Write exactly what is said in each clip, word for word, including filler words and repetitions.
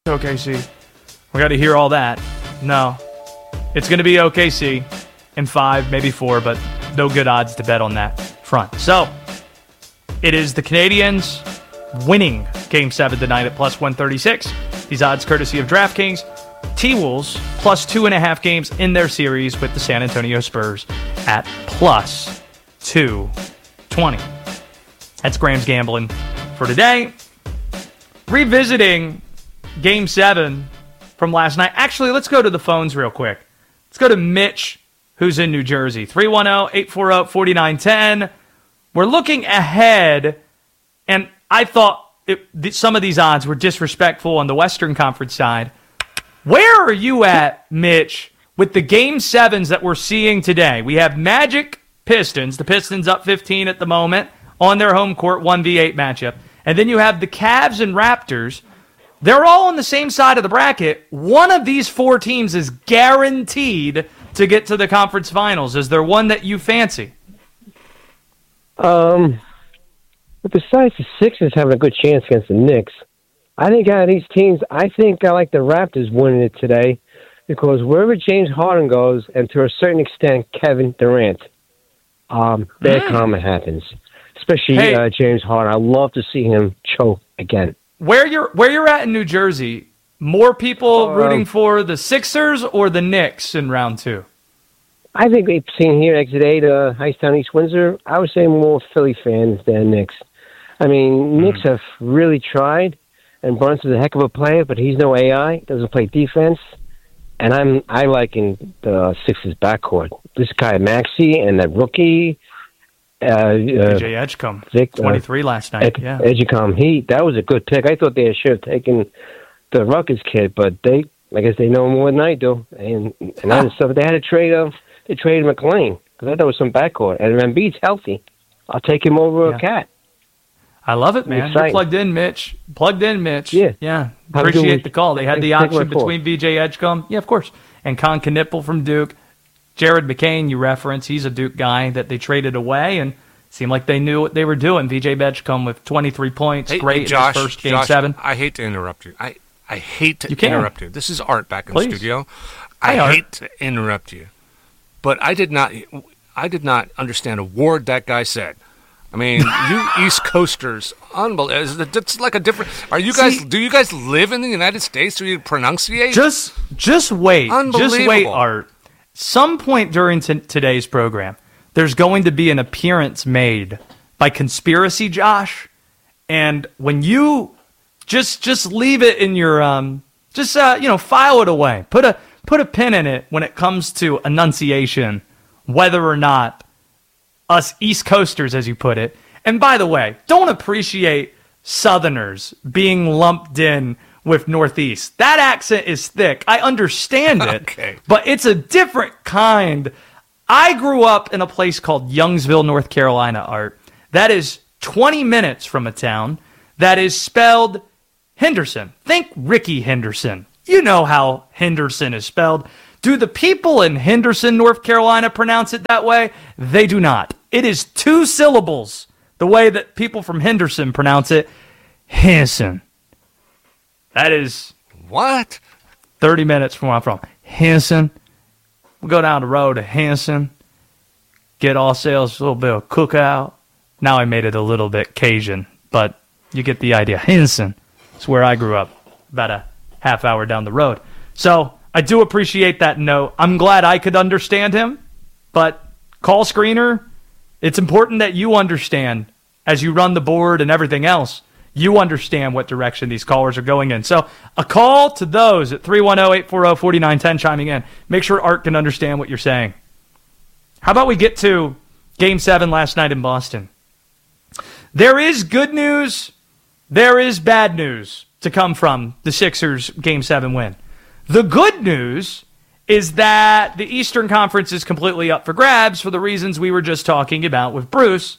O K C. We got to hear all that. No. It's going to be O K C in five, maybe four, but no good odds to bet on that front. So, it is the Canadians winning Game seven tonight at plus one thirty-six. These odds courtesy of DraftKings. T-Wolves plus two and a half games in their series with the San Antonio Spurs at plus two twenty. That's Graham's gambling for today. Revisiting Game seven from last night. Actually, let's go to the phones real quick. Let's go to Mitch, who's in New Jersey. three one zero, eight four zero, four nine one zero. We're looking ahead, and I thought it, some of these odds were disrespectful on the Western Conference side. Where are you at, Mitch, with the Game sevens that we're seeing today? We have Magic Pistons. The Pistons up fifteen at the moment on their home court, one v eight matchup. And then you have the Cavs and Raptors. They're all on the same side of the bracket. One of these four teams is guaranteed to get to the conference finals. Is there one that you fancy? Um, but besides the Sixers having a good chance against the Knicks, I think out of these teams, I think I like the Raptors winning it today because wherever James Harden goes, and to a certain extent Kevin Durant, um, bad mm. karma happens. Especially hey, uh, James Harden. I love to see him choke again. Where you're where you're at in New Jersey, more people uh, rooting for the Sixers or the Knicks in round two? I think we've seen here exit eight, uh, Hightstown, East Windsor. I would say more Philly fans than Knicks. I mean, mm-hmm. Knicks have really tried, and Brunson's a heck of a player, but he's no A I. Doesn't play defense, and I'm I liking the Sixers backcourt. This guy Maxey and that rookie. Uh, V J uh, Edgecombe, Vic, twenty-three uh, last night. Ed, yeah, Edgecombe, he that was a good pick. I thought they should have taken the Rutgers kid, but they, I guess they know more than I do. And and other stuff, they had to trade him. They traded McLean because I thought there was some backcourt. And Embiid's healthy. I'll take him over yeah. a cat. I love it, man. You're plugged in, Mitch. Plugged in, Mitch. Yeah, yeah. Appreciate the call. They had the option between V J Edgecombe, yeah, of course, and Con Knipple from Duke. Jared McCain, you reference, he's a Duke guy that they traded away, and seemed like they knew what they were doing. V J Edgecombe with twenty-three points, hey, great hey, Josh, in his first game Josh, seven. I hate to interrupt you. I, I hate to you interrupt you. This is Art back in Please. the studio. I Hi, hate to interrupt you, but I did not. I did not understand a word that guy said. I mean, you East Coasters, unbelievable. It's like a different. Are you guys? See, do you guys live in the United States? Do you pronunciate? Just, just wait. Unbelievable. Just wait, Art. Some point during t- today's program, there's going to be an appearance made by Conspiracy Josh, and when you just just leave it in your um, just uh, you know, file it away. Put a put a pin in it when it comes to enunciation, whether or not us East Coasters, as you put it. And by the way, don't appreciate Southerners being lumped in with Northeast. That accent is thick. I understand it, okay. but it's a different kind. I grew up in a place called Youngsville, North Carolina, Art. That is twenty minutes from a town that is spelled Henderson. Think Ricky Henderson. You know how Henderson is spelled. Do the people in Henderson, North Carolina pronounce it that way? They do not. It is two syllables, the way that people from Henderson pronounce it. Henderson. That is... What? thirty minutes from where I'm from. Henderson. We'll go down the road to Henderson. Get all sales, a little bit of cookout. Now I made it a little bit Cajun, but you get the idea. Henderson. It's where I grew up, about a half hour down the road. So I do appreciate that note. I'm glad I could understand him, but call screener, it's important that you understand as you run the board and everything else. You understand what direction these callers are going in. So a call to those at three one zero, eight four zero, four nine one zero chiming in. Make sure Art can understand what you're saying. How about we get to Game seven last night in Boston? There is good news. There is bad news to come from the Sixers' Game seven win. The good news is that the Eastern Conference is completely up for grabs for the reasons we were just talking about with Bruce.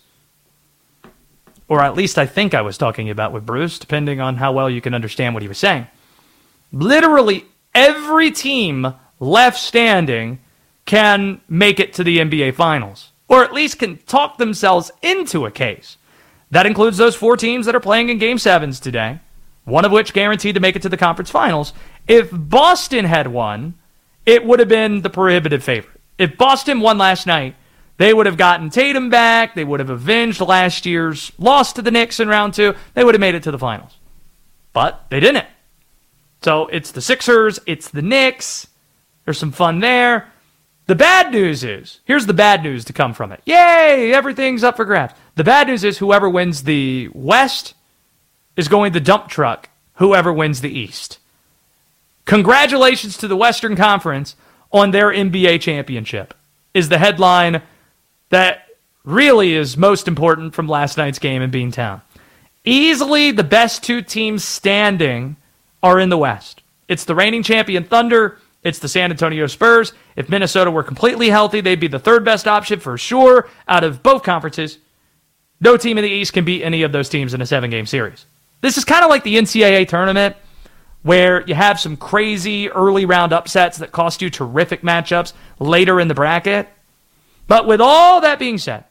Or at least I think I was talking about with Bruce, depending on how well you can understand what he was saying. Literally every team left standing can make it to the N B A Finals, or at least can talk themselves into a case. That includes those four teams that are playing in Game sevens today. one of which guaranteed to make it to the conference finals. If Boston had won, it would have been the prohibitive favorite. If Boston won last night, they would have gotten Tatum back. They would have avenged last year's loss to the Knicks in round two. They would have made it to the finals. But they didn't. So it's the Sixers, it's the Knicks. There's some fun there. The bad news is, here's the bad news to come from it. Yay, everything's up for grabs. The bad news is whoever wins the West is going to dump truck whoever wins the East. Congratulations to the Western Conference on their N B A championship, is the headline that really is most important from last night's game in Beantown. Easily the best two teams standing are in the West. It's the reigning champion Thunder. It's the San Antonio Spurs. If Minnesota were completely healthy, they'd be the third best option for sure out of both conferences. No team in the East can beat any of those teams in a seven-game series. This is kind of like the N C double A tournament where you have some crazy early round upsets that cost you terrific matchups later in the bracket. But with all that being said,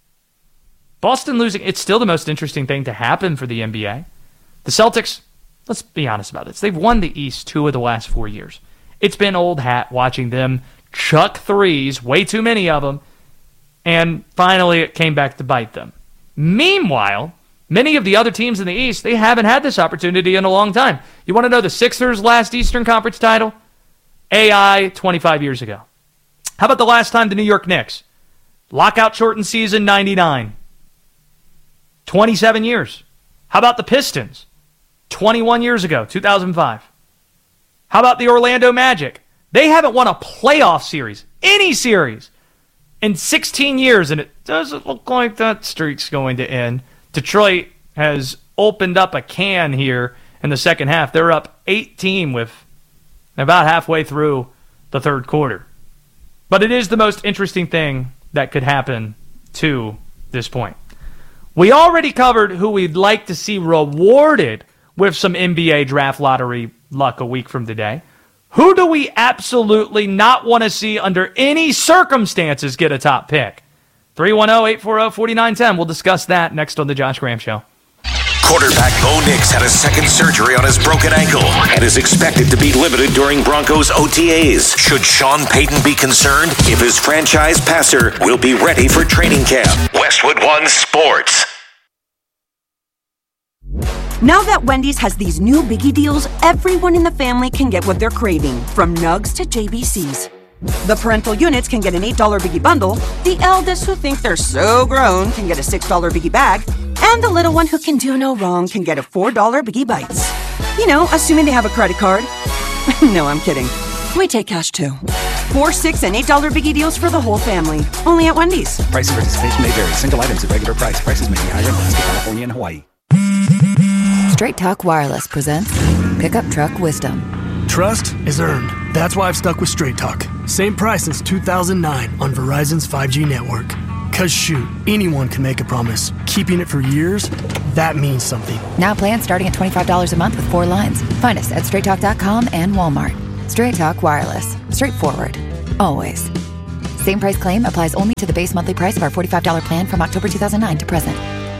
Boston losing, it's still the most interesting thing to happen for the N B A. The Celtics, let's be honest about this, they've won the East two of the last four years. It's been old hat watching them chuck threes, way too many of them, and finally it came back to bite them. Meanwhile, many of the other teams in the East, they haven't had this opportunity in a long time. You want to know the Sixers' last Eastern Conference title? A I twenty-five years ago. How about the last time the New York Knicks? Lockout shortened season ninety-nine. twenty-seven years. How about the Pistons? twenty-one years ago, two thousand five. How about the Orlando Magic? They haven't won a playoff series, any series, in sixteen years, and it doesn't look like that streak's going to end. Detroit has opened up a can here in the second half. They're up eighteen with about halfway through the third quarter. But it is the most interesting thing that could happen to this point. We already covered who we'd like to see rewarded with some N B A draft lottery luck a week from today. Who do we absolutely not want to see under any circumstances get a top pick? three one zero, eight four zero, four nine one zero. We'll discuss that next on The Josh Graham Show. Quarterback Bo Nix had a second surgery on his broken ankle and is expected to be limited during Broncos O T As. Should Sean Payton be concerned if his franchise passer will be ready for training camp? Westwood One Sports. Now that Wendy's has these new biggie deals, everyone in the family can get what they're craving, from nugs to J B Cs. The parental units can get an eight dollar biggie bundle, the eldest who think they're so grown can get a six dollar biggie bag, and the little one who can do no wrong can get a four dollar biggie bites. You know, assuming they have a credit card. No, I'm kidding. We take cash too. Four, six, and eight dollar biggie deals for the whole family. Only at Wendy's. Price and participation may vary. Single items at regular price. Prices may be higher in Alaska, California, and Hawaii. Straight Talk Wireless presents Pickup Truck Wisdom. Trust is earned. That's why I've stuck with Straight Talk. Same price since two thousand nine on Verizon's five G network. Cause shoot, anyone can make a promise. Keeping it for years, that means something. Now plans starting at twenty-five dollars a month with four lines. Find us at straight talk dot com and Walmart. Straight Talk Wireless. Straightforward. Always. Same price claim applies only to the base monthly price of our forty-five dollars plan from October two thousand nine to present.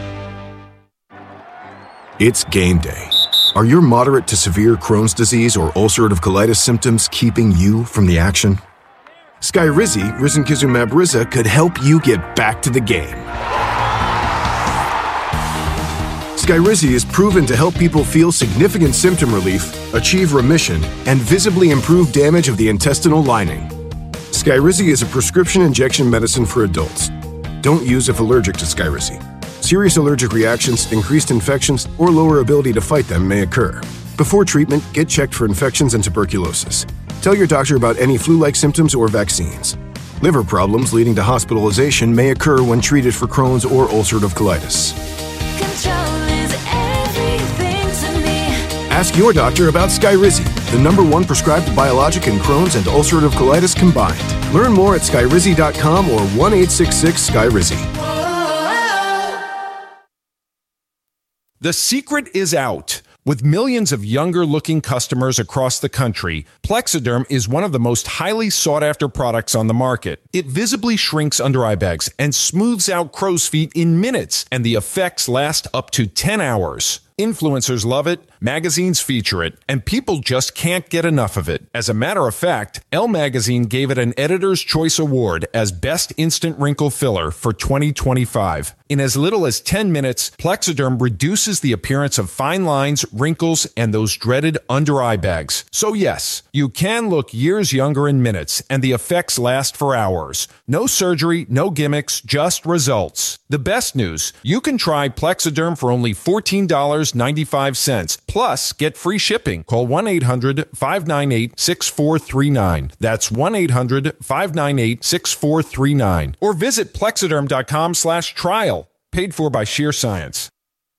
It's game day. Are your moderate to severe Crohn's disease or ulcerative colitis symptoms keeping you from the action? Skyrizi, risankizumab Riza, could help you get back to the game. Skyrizi is proven to help people feel significant symptom relief, achieve remission, and visibly improve damage of the intestinal lining. Skyrizi is a prescription injection medicine for adults. Don't use if allergic to Skyrizi. Serious allergic reactions, increased infections, or lower ability to fight them may occur. Before treatment, get checked for infections and tuberculosis. Tell your doctor about any flu-like symptoms or vaccines. Liver problems leading to hospitalization may occur when treated for Crohn's or ulcerative colitis. Control is everything to me. Ask your doctor about Skyrizi, the number one prescribed biologic in Crohn's and ulcerative colitis combined. Learn more at skyrizi dot com or one eight six six Skyrizi. The secret is out. With millions of younger-looking customers across the country, Plexiderm is one of the most highly sought-after products on the market. It visibly shrinks under-eye bags and smooths out crow's feet in minutes, and the effects last up to ten hours. Influencers love it, magazines feature it, and people just can't get enough of it. As a matter of fact, Elle Magazine gave it an Editor's Choice Award as Best Instant Wrinkle Filler for twenty twenty-five. In as little as ten minutes, Plexiderm reduces the appearance of fine lines, wrinkles, and those dreaded under-eye bags. So yes, you can look years younger in minutes, and the effects last for hours. No surgery, no gimmicks, just results. The best news, you can try Plexiderm for only fourteen dollars and ninety-five cents. Plus, get free shipping. Call one eight hundred five nine eight six four three nine. That's one eight hundred five nine eight six four three nine. Or visit plexiderm.com slash trial. Paid for by Sheer Science.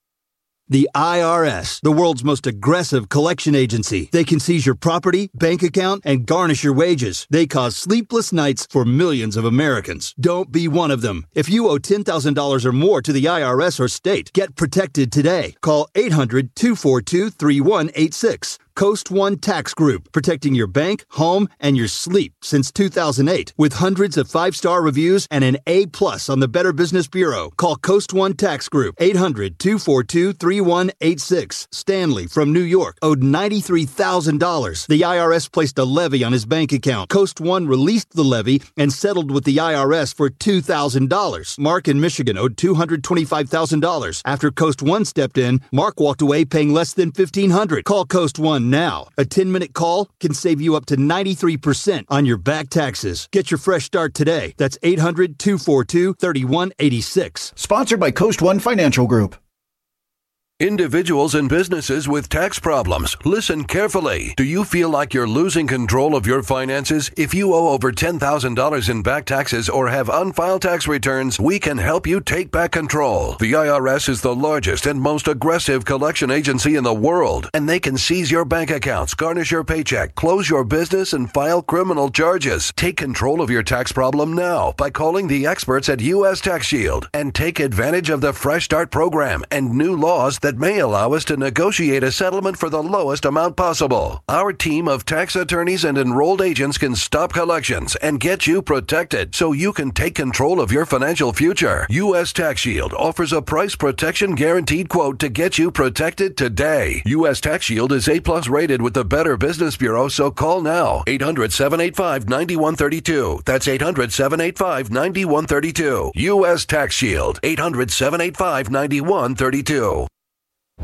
The I R S, the world's most aggressive collection agency. They can seize your property, bank account, and garnish your wages. They cause sleepless nights for millions of Americans. Don't be one of them. If you owe ten thousand dollars or more to the I R S or state, get protected today. Call eight hundred two four two three one eight six. Coast One Tax Group, protecting your bank, home, and your sleep since two thousand eight. With hundreds of five-star reviews and an A plus on the Better Business Bureau. Call Coast One Tax Group, eight hundred two four two three one eight six. Stanley from New York owed ninety-three thousand dollars. The I R S placed a levy on his bank account. Coast One released the levy and settled with the I R S for two thousand dollars. Mark in Michigan owed two hundred twenty-five thousand dollars. After Coast One stepped in, Mark walked away paying less than fifteen hundred dollars. Call Coast One now. A ten-minute call can save you up to ninety-three percent on your back taxes. Get your fresh start today. That's eight hundred two four two three one eight six. Sponsored by Coast One Financial Group. Individuals and businesses with tax problems, listen carefully. Do you feel like you're losing control of your finances? If you owe over ten thousand dollars in back taxes or have unfiled tax returns, we can help you take back control. The I R S is the largest and most aggressive collection agency in the world, and they can seize your bank accounts, garnish your paycheck, close your business, and file criminal charges. Take control of your tax problem now by calling the experts at U S Tax Shield and take advantage of the Fresh Start program and new laws that may allow us to negotiate a settlement for the lowest amount possible. Our team of tax attorneys and enrolled agents can stop collections and get you protected so you can take control of your financial future. U S Tax Shield offers a price protection guaranteed quote to get you protected today. U S Tax Shield is A plus rated with the Better Business Bureau, so call now. eight hundred seven eight five nine one three two. That's eight hundred seven eight five nine one three two. U S Tax Shield. eight hundred seven eight five nine one three two.